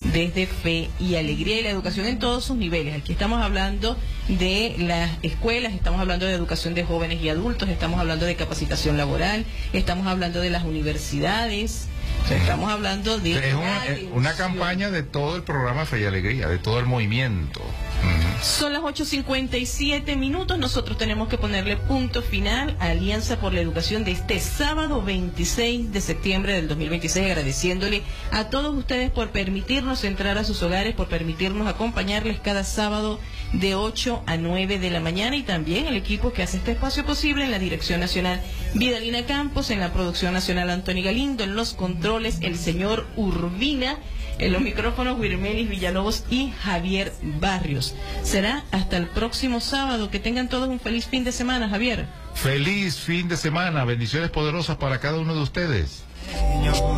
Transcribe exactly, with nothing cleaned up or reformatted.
desde Fe y Alegría, y la educación en todos sus niveles. Aquí estamos hablando de las escuelas, estamos hablando de educación de jóvenes y adultos, estamos hablando de capacitación laboral, estamos hablando de las universidades, sí. estamos hablando de... Es una, una campaña de todo el programa Fe y Alegría, de todo el movimiento. Uh-huh. Son las ocho cincuenta y siete minutos, nosotros tenemos que ponerle punto final a Alianza por la Educación de este sábado veintiséis de septiembre del dos mil veintiséis, agradeciéndole a todos ustedes por permitirnos entrar a sus hogares, por permitirnos acompañarles cada sábado de ocho a nueve de la mañana, y también el equipo que hace este espacio posible en la Dirección Nacional Vidalina Campos, en la Producción Nacional Antonio Galindo, en los controles el señor Urbina, en los micrófonos Wirmelis Villalobos y Javier Barrios. Será hasta el próximo sábado. Que tengan todos un feliz fin de semana, Javier. Feliz fin de semana, bendiciones poderosas para cada uno de ustedes.